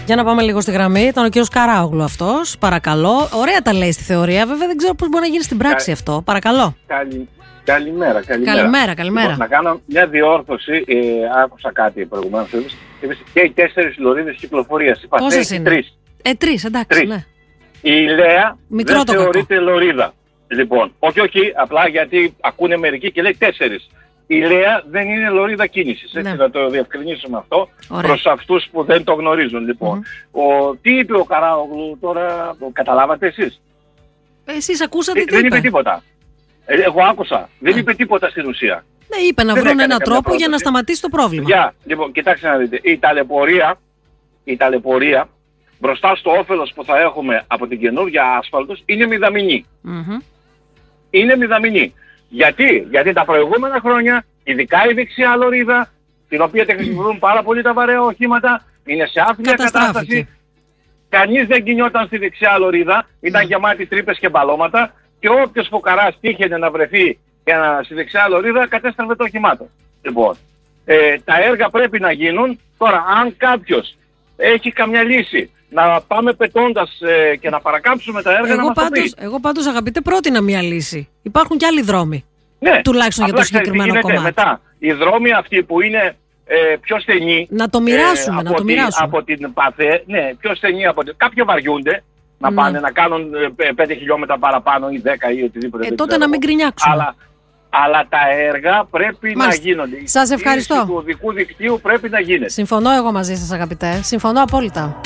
Για να πάμε λίγο στη γραμμή. Ήταν ο κύριος Καράογλου αυτός. Παρακαλώ. Ωραία τα λέει στη θεωρία. Βέβαια δεν ξέρω πώς μπορεί να γίνει στην πράξη αυτό. Παρακαλώ. Καλημέρα. Καλημέρα. Να κάνω μια διόρθωση. Άκουσα κάτι προηγουμένως. Και οι 4 λωρίδες κυκλοφορίας. Πόσες είναι? 3. 3, εντάξει. Ναι. Η Λέα μικρό δεν θεωρείται λωρίδα. Λοιπόν, όχι, απλά γιατί ακούνε μερικοί και λέει 4. Η Λέα δεν είναι λωρίδα κίνησης. Έτσι, να το διευκρινίσουμε αυτό. Ωραία. Προς αυτούς που δεν το γνωρίζουν. Λοιπόν, τι είπε ο Καράογλου τώρα, καταλάβατε εσείς? Εσείς ακούσατε τι δεν είπε? είπε τίποτα. Εγώ άκουσα. Δεν είπε τίποτα στην ουσία. Ναι, είπε να βρουν έναν τρόπο για να σταματήσει το πρόβλημα. Λοιπόν, κοιτάξτε να δείτε. Η ταλαιπωρία μπροστά στο όφελος που θα έχουμε από την καινούργια άσφαλτος είναι μηδαμινή. Είναι μηδαμινή. Γιατί τα προηγούμενα χρόνια, ειδικά η δεξιά λωρίδα, την οποία τη χρησιμοποιούν πάρα πολύ τα βαρέα οχήματα, είναι σε άθλια κατάσταση. Κανείς δεν κινιόταν στη δεξιά λωρίδα, ήταν γεμάτη τρύπες και μπαλώματα και όποιος φουκαράς τύχαινε να βρεθεί στη δεξιά λωρίδα κατέστρεφε το οχημά του. Λοιπόν, τα έργα πρέπει να γίνουν. Τώρα, αν κάποιος έχει καμιά λύση να πάμε πετώντας και να παρακάμψουμε τα έργα, να μας το πει. Εγώ πάντως, αγαπητέ, πρότεινα μια λύση. Υπάρχουν και άλλοι δρόμοι. Ναι, τουλάχιστον για το συγκεκριμένο κομμάτι. Μετά, οι δρόμοι αυτοί που είναι πιο στενοί. Να το μοιράσουμε, από την ΠΑΘΕ, ναι, πιο στενοί από την. Κάποιοι βαριούνται να πάνε να κάνουν 5 χιλιόμετρα παραπάνω ή 10 ή οτιδήποτε. Τότε να μην γκρινιάξουμε. Αλλά τα έργα πρέπει να γίνονται. Σας ευχαριστώ. Του οδικού δικτύου πρέπει να γίνεται. Συμφωνώ εγώ μαζί σας, αγαπητέ. Συμφωνώ απόλυτα.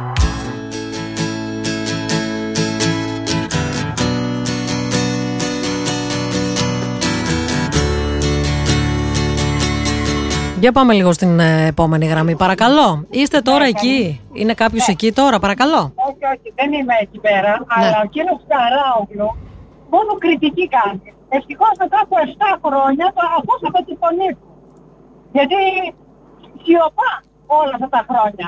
Για πάμε λίγο στην επόμενη γραμμή, παρακαλώ. Είστε τώρα εκεί? Είναι κάποιος εκεί τώρα, παρακαλώ? Όχι, δεν είμαι εκεί πέρα, αλλά ο κύριος Καράογλου μόνο κριτική κάνει. Ευτυχώς μετά από 7 χρόνια το ακούσαμε τη φωνή του. Γιατί σιωπά όλα αυτά τα χρόνια.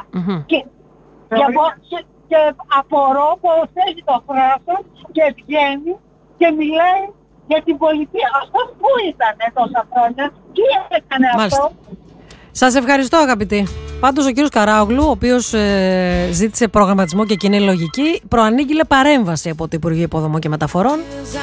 Και απορώ πως έχει το θράσος και βγαίνει και μιλάει για την πολιτεία. Αυτός που ήταν τόσα χρόνια, τι έκανε αυτό? Σας ευχαριστώ, αγαπητοί. Πάντως ο κύριος Καράογλου, ο οποίος ζήτησε προγραμματισμό και κοινή λογική, προανήγγειλε παρέμβαση από το Υπουργείο Υποδομών και Μεταφορών.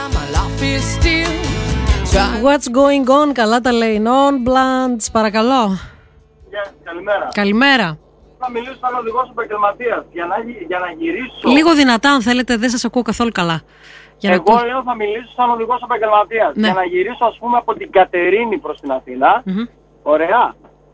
What's going on, καλά τα λέει Non Blunts, παρακαλώ. Καλημέρα. Θα μιλήσω σαν οδηγός επαγγελματίας για να γυρίσω. Λίγο δυνατά αν θέλετε, δεν σας ακούω καθόλου καλά. Εγώ λέω θα μιλήσω σαν οδηγός επαγγελματίας. Για να γυρίσω, ας πούμε, από την Κατερίνη προς την Αθήνα. Ωραία.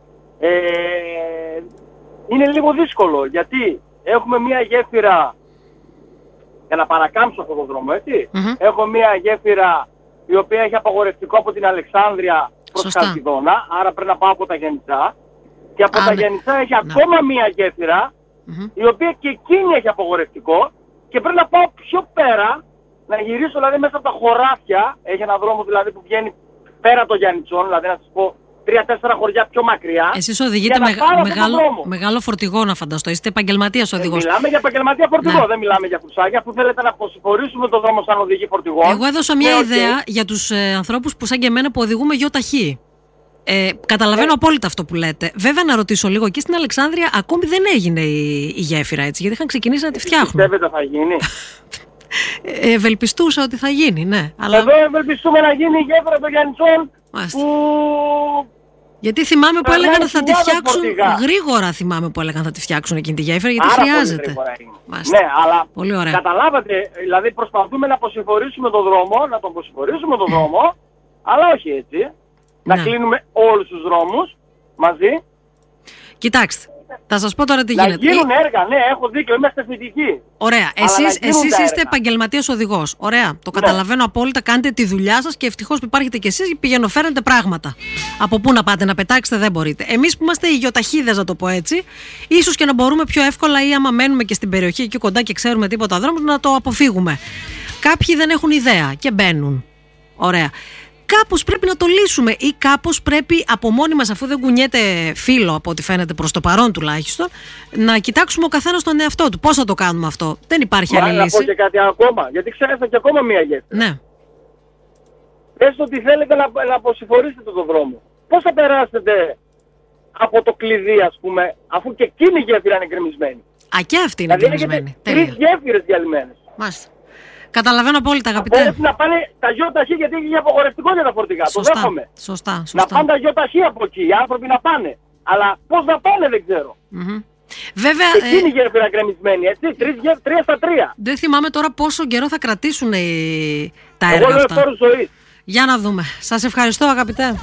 Είναι λίγο δύσκολο γιατί έχουμε μία γέφυρα για να παρακάμψω αυτό το δρόμο, έτσι. Έχω μία γέφυρα η οποία έχει απαγορευτικό από την Αλεξάνδρεια προς Χαλκιδόνα, άρα πρέπει να πάω από τα Γεννησά. Και από τα Γεννησά έχει ακόμα μία γέφυρα η οποία και εκείνη έχει απαγορευτικό και πρέπει να πάω πιο πέρα, να γυρίσω δηλαδή μέσα από τα χωράφια. Έχει ένα δρόμο δηλαδή που βγαίνει πέρα των Γιαννιτσών, δηλαδή να σας πω 3-4 χωριά πιο μακριά. Εσείς οδηγείτε μεγάλο φορτηγό, να φανταστώ. Είστε επαγγελματίας οδηγός. Μιλάμε για επαγγελματία φορτηγό, δεν μιλάμε για κουρσάκια. Αφού θέλετε να αποσυμφορήσουμε τον δρόμο σαν οδηγή φορτηγών. Εγώ έδωσα μια ιδέα για τους ανθρώπους που σαν και εμένα που οδηγούμε γιοταχή. Καταλαβαίνω απόλυτα αυτό που λέτε. Βέβαια, να ρωτήσω λίγο, εκεί στην Αλεξάνδρεια ακόμη δεν έγινε η γέφυρα, έτσι, γιατί είχαν ξεκινήσει να τη φτιάχνουν. Πιστεύετε θα γίνει? Ευελπιστούσα ότι θα γίνει, ναι. Αλλά... Εδώ ευελπιστούμε να γίνει η γέφυρα των Γιαννιτσών που... Γιατί θυμάμαι που έλεγαν ότι θα τη φτιάξουν γρήγορα, θυμάμαι που έλεγαν θα τη φτιάξουν εκείνη τη γέφυρα, γιατί χρειάζεται. Ναι, αλλά πολύ ωραία. Καταλάβατε, δηλαδή προσπαθούμε να αποσυμφορήσουμε τον δρόμο, να τον αποσυμφορήσουμε τον δρόμο, αλλά όχι έτσι. Να κλείνουμε όλους τους δρόμους μαζί. Κοιτάξτε, θα σας πω τώρα τι γίνεται. Να γίνουν έργα, ναι, έχω δίκιο, είμαστε θετικοί. Ωραία, εσείς είστε επαγγελματίας οδηγός. Ωραία, το καταλαβαίνω απόλυτα, κάνετε τη δουλειά σας και ευτυχώς που υπάρχετε κι εσείς, πηγαίνω-φέρνετε πράγματα. Από πού να πάτε να πετάξετε δεν μπορείτε. Εμείς που είμαστε οι γιοταχίδες, να το πω έτσι, ίσως και να μπορούμε πιο εύκολα ή άμα μένουμε και στην περιοχή εκεί κοντά και ξέρουμε τίποτα δρόμους, να το αποφύγουμε. Κάποιοι δεν έχουν ιδέα και μπαίνουν. Ωραία. Κάπως πρέπει να το λύσουμε ή κάπως πρέπει από μόνοι μας, αφού δεν κουνιέται φύλλο από ό,τι φαίνεται προς το παρόν τουλάχιστον, να κοιτάξουμε ο καθένας τον εαυτό του. Πώς θα το κάνουμε αυτό? Δεν υπάρχει άλλη λύση. Να πω και κάτι ακόμα, γιατί ξέρετε και ακόμα μία γέφυρα. Ναι. Πες ότι θέλετε να αποσυμφορήσετε τον δρόμο. Πώς θα περάσετε από το κλειδί, ας πούμε, αφού και εκείνη η γέφυρα είναι γκρεμισμένη? Και αυτή είναι διαλυσμένη. Τρεις γέφυρες διαλυμένες. Μάλιστα. Καταλαβαίνω απόλυτα, αγαπητέ. Πρέπει να πάνε τα ΙΧ γιατί έχει απογορευτικό για τα φορτηγά. Σωστά, το δέχομαι. Σωστά. Να πάνε τα ΙΧ από εκεί. Οι άνθρωποι να πάνε. Αλλά πώς να πάνε δεν ξέρω. Βέβαια. Εκείνη η γέφυρα γκρεμισμένη, έτσι. 3-3. Δεν θυμάμαι τώρα πόσο καιρό θα κρατήσουν τα έργα αυτά. Εγώ λέω ζωής. Για να δούμε. Σας ευχαριστώ, αγαπητέ.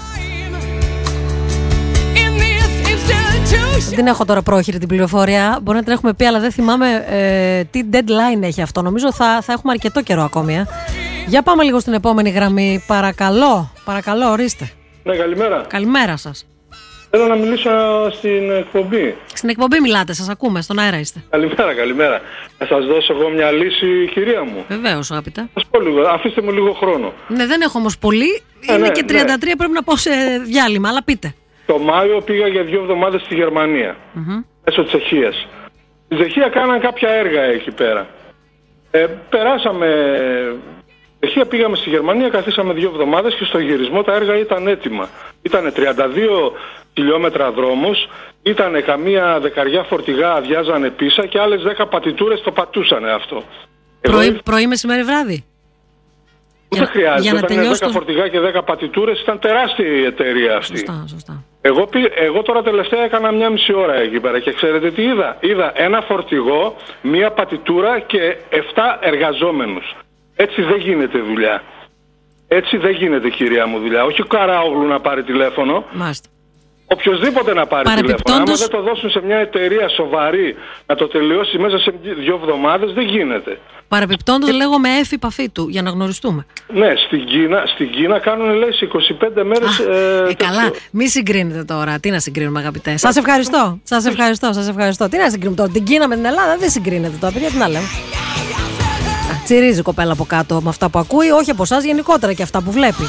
Δεν έχω τώρα πρόχειρη την πληροφορία. Μπορεί να την έχουμε πει, αλλά δεν θυμάμαι τι deadline έχει αυτό. Νομίζω θα έχουμε αρκετό καιρό ακόμη. Για πάμε λίγο στην επόμενη γραμμή. Παρακαλώ, ορίστε. Ναι, καλημέρα. Καλημέρα σας. Θέλω να μιλήσω στην εκπομπή. Στην εκπομπή μιλάτε, σας ακούμε, στον αέρα είστε. Καλημέρα. Να σας δώσω εγώ μια λύση, κυρία μου. Βεβαίως, αγαπητέ. Σας πω λίγο, αφήστε μου λίγο χρόνο. Ναι, δεν έχω όμως πολύ. Είναι και 33, πρέπει να πω σε διάλειμμα, αλλά πείτε. Το Μάιο πήγα για 2 εβδομάδες στη Γερμανία, μέσω Τσεχίας. Στη Τσεχία κάναν κάποια έργα εκεί πέρα. Περάσαμε... Τσεχία πήγαμε στη Γερμανία, καθίσαμε 2 εβδομάδες και στο γυρισμό τα έργα ήταν έτοιμα. Ήτανε 32 χιλιόμετρα δρόμος, ήτανε καμία δεκαριά φορτηγά αδειάζανε πίσα και άλλες 10 πατητούρες το πατούσανε αυτό. Πρωί, μεσημέρι, βράδυ. Δεν χρειάζεται, όταν είναι 10 το... φορτηγά και 10 πατητούρες ήταν τεράστια η εταιρεία αυτή. Σωστά. Εγώ τώρα τελευταία έκανα 1,5 ώρα εκεί πέρα και ξέρετε τι είδα. Είδα ένα φορτηγό, μία πατητούρα και 7 εργαζόμενους. Έτσι δεν γίνεται δουλειά. Έτσι δεν γίνεται, κυρία μου, δουλειά. Όχι ο Καράογλου να πάρει τηλέφωνο. Μάλιστα. Οποιοςδήποτε να πάρει τηλέφωνο. Άμα δεν το δώσουν σε μια εταιρεία σοβαρή να το τελειώσει μέσα σε 2 εβδομάδες, δεν γίνεται. Παρεπιπτόντως λέγω με έφη επαφή του, για να γνωριστούμε. Ναι, στην Κίνα κάνουν, λέει, σε 25 μέρες... καλά, μη συγκρίνετε τώρα. Τι να συγκρίνουμε, αγαπητέ. Σας ευχαριστώ. Τι να συγκρίνουμε τώρα, την Κίνα με την Ελλάδα, δεν συγκρίνετε τώρα, παιδιά, τι να λέμε. Τσιρίζει η κοπέλα από κάτω με αυτά που ακούει, όχι από εσάς, γενικότερα και αυτά που βλέπει.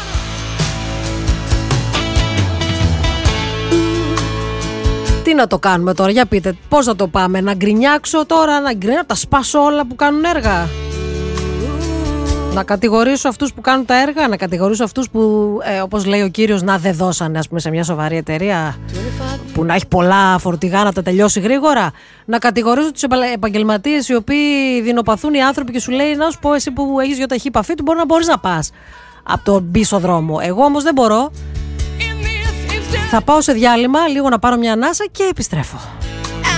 Τι να το κάνουμε τώρα, για πείτε, πώς θα το πάμε, να γκρινιάξω τώρα, να τα σπάσω όλα που κάνουν έργα. Να κατηγορήσω αυτούς που κάνουν τα έργα, να κατηγορήσω αυτούς που, όπως λέει ο κύριος, να δεν δώσανε, ας πούμε, σε μια σοβαρή εταιρεία που να έχει πολλά φορτηγά να τα τελειώσει γρήγορα. Να κατηγορήσω τους επαγγελματίες οι οποίοι δεινοπαθούν οι άνθρωποι και σου λέει, να σου πω, εσύ που έχεις γιοταχή επαφή του, μπορεί να μπορείς να πας από τον πίσω δρόμο. Εγώ όμως δεν μπορώ. Θα πάω σε διάλειμμα, λίγο να πάρω μια ανάσα και επιστρέφω.